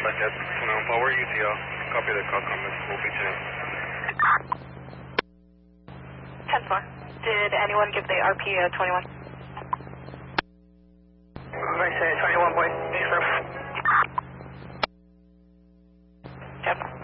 Jet 21 Power, UTL. Copy the call comments. We'll be tuned. 10-4. Did anyone give the RP 21? I say 21 boy. Affirm. 10-4.